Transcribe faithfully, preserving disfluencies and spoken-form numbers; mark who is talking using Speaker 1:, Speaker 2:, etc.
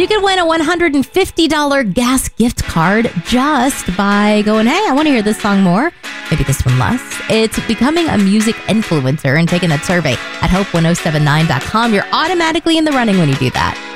Speaker 1: You can win a one hundred fifty dollars gas gift card just by going, hey, I want to hear this song more. Maybe this one less. It's becoming a music influencer and taking that survey at hope ten seventy-nine dot com. You're automatically in the running when you do that.